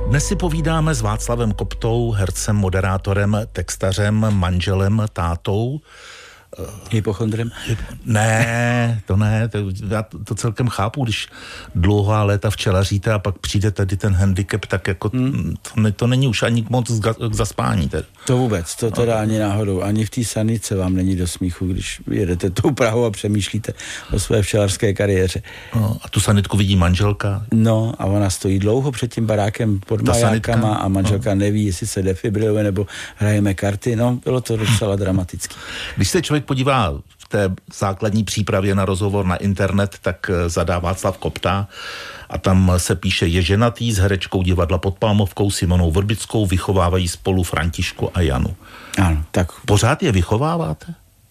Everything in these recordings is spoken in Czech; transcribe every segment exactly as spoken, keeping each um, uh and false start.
Dnes si povídáme s Václavem Koptou, hercem, moderátorem, textařem, manželem, tátou. Hypochondrem? Ne, to ne, to, já to celkem chápu, když dlouhá léta včelaříte a pak přijde tady ten handicap, tak jako hmm. to, ne, to není už ani moc k zaspání. Tedy. To vůbec, to teda no. ani náhodou, ani v té sanice vám není do smíchu, když jedete tou Prahou a přemýšlíte o své včelařské kariéře. No, a tu sanitku vidí manželka? No a ona stojí dlouho před tím barákem pod majákama a manželka no. neví, jestli se defibriluje nebo hrajeme karty, no bylo to docela dramatický. Když se člověk podívá v té základní přípravě na rozhovor na internet, tak zadá Václav Kopta a tam se píše, je ženatý s herečkou divadla pod Palmovkou Simonou Vrbickou, vychovávají spolu Františku a Janu. Ano, tak... Pořád je vychováváte?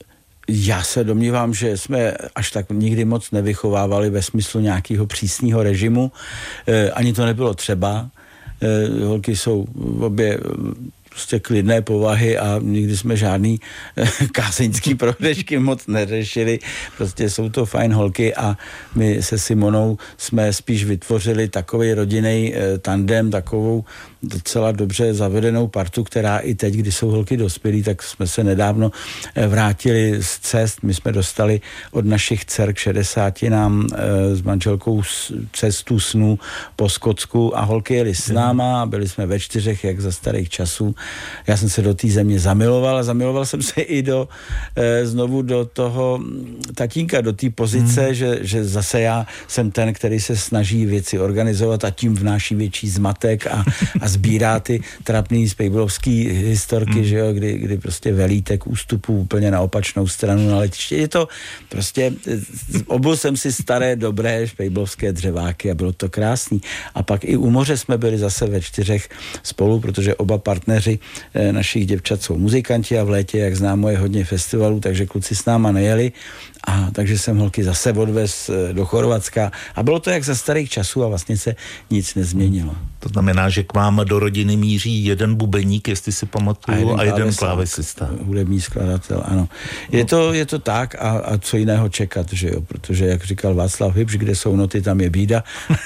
Já se domnívám, že jsme až tak nikdy moc nevychovávali ve smyslu nějakého přísného režimu. E, ani to nebylo třeba. E, holky jsou obě prostě klidné povahy a nikdy jsme žádný kázeňský prohřešky moc neřešili. Prostě jsou to fajn holky a my se Simonou jsme spíš vytvořili takový rodinný tandem, takovou docela dobře zavedenou partu, která i teď, když jsou holky dospělí, tak jsme se nedávno vrátili z cest. My jsme dostali od našich dcer k šedesáti nám e, s manželkou cestu snů po Skotsku a holky jeli s náma, byli jsme ve čtyřech, jak za starých časů. Já jsem se do té země zamiloval a zamiloval jsem se i do e, znovu do toho tatínka, do té pozice, hmm. že, že zase já jsem ten, který se snaží věci organizovat a tím vnáší větší zmatek a, a sbírá ty trapný spejblovský historky, hmm. že jo, kdy, kdy prostě velíte k ústupu úplně na opačnou stranu na letiště. Je to prostě, obul jsem si staré, dobré špejblovské dřeváky a bylo to krásný. A pak i u moře jsme byli zase ve čtyřech spolu, protože oba partneři eh, našich děvčat jsou muzikanti a v létě, jak známo, je hodně festivalů, takže kluci s náma nejeli. A takže jsem holky zase odvez do Chorvatska a bylo to jak za starých časů a vlastně se nic nezměnilo. To znamená, že k vám do rodiny míří jeden bubeník, jestli si pamatuju, a jeden klávesista. Hudební skladatel, ano. Je to, je to tak a, a co jiného čekat, že jo, protože jak říkal Václav Hybš, kde jsou noty, tam je bída.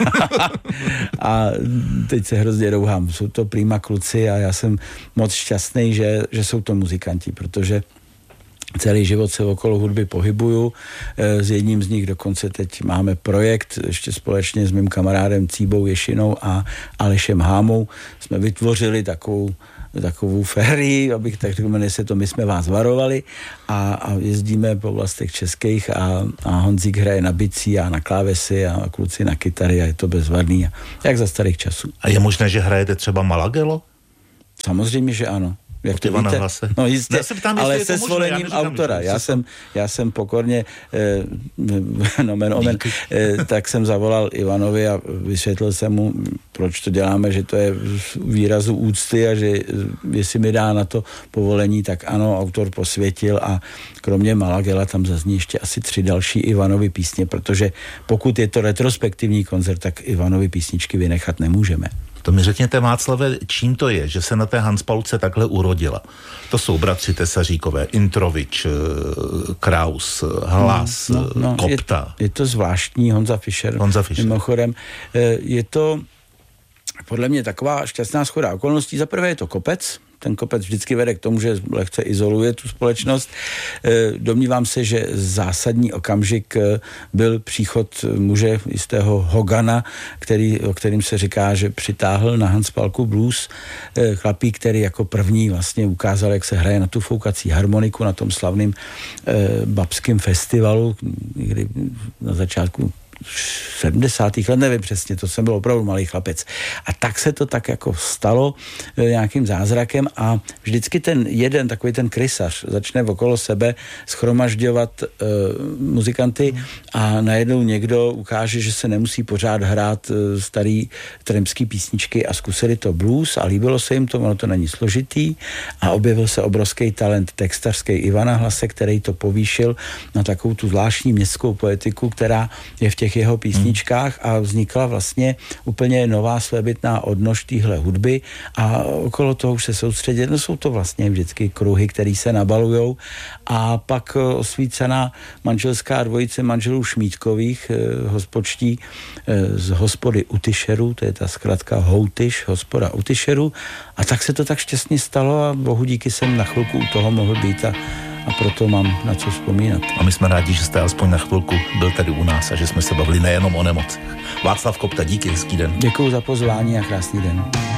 A teď se hrozně rouhám. Jsou to prýma kluci a já jsem moc šťastný, že, že jsou to muzikanti, protože celý život se okolo hudby pohybuju. S jedním z nich dokonce teď máme projekt, ještě společně s mým kamarádem Cíbou Ješinou a Alešem Hámou. Jsme vytvořili takovou, takovou férii, abych tak řekl, jmenuje se to My jsme vás varovali a, a jezdíme po vlastech českých a, a Honzík hraje na bicí a na klávesy a kluci na kytary a je to bezvadný. Jak za starých časů. A je možné, že hrajete třeba Malagelo? Samozřejmě, že ano. Jak to víte? No jistě, ptám, ale se svolením já autora. Já jsem, já jsem pokorně eh, no men omen, eh, tak jsem zavolal Ivanovi a vysvětlil jsem mu, proč to děláme, že to je výrazu úcty a že jestli mi dá na to povolení, tak ano, autor posvětil a kromě Malagela tam zazní ještě asi tři další Ivanovy písně, protože pokud je to retrospektivní koncert, tak Ivanovy písničky vynechat nemůžeme. To mi řekněte, Václave, čím to je, že se na té Hanspalce takhle urodila? To jsou bratři Tesaříkové, Introvič, Kraus, Hlas, no, no, no, Kopta. Je, je to zvláštní, Honza Fischer. Honza Fischer. Mimochodem, je to podle mě taková šťastná shoda okolností. Za prvé je to kopec, ten kopec vždycky vede k tomu, že lehce izoluje tu společnost. Domnívám se, že zásadní okamžik byl příchod muže jistého Hogana, který, o kterým se říká, že přitáhl na Hanspalku blues chlapík, který jako první vlastně ukázal, jak se hraje na tu foukací harmoniku na tom slavném babském festivalu, kdy na začátku sedmdesátých let, nevím přesně, to jsem byl opravdu malý chlapec. A tak se to tak jako stalo e, nějakým zázrakem a vždycky ten jeden, takový ten krysař, začne okolo sebe schromažďovat e, muzikanty a najednou někdo ukáže, že se nemusí pořád hrát e, starý trampský písničky a zkusili to blues a líbilo se jim to, ono to není složitý a objevil se obrovský talent textařský Ivana Hlase, který to povýšil na takovou tu zvláštní městskou poetiku, která je v těch těch jeho písničkách a vznikla vlastně úplně nová svébytná odnož téhle hudby a okolo toho už se soustředit. No jsou to vlastně vždycky kruhy, které se nabalujou a pak osvícená manželská dvojice manželů Šmídkových, eh, hospodští eh, z hospody Utyšerů, to je ta zkratka Houtyš, hospoda Utyšerů, a tak se to tak šťastně stalo a bohu díky jsem na chvilku u toho mohl být a, a proto mám na co vzpomínat. A my jsme rádi, že jste aspoň na chvilku byl tady u nás a že jsme se bavili nejenom o nemocech. Václav Kopta, díky, hezký den. Děkuju za pozvání a krásný den.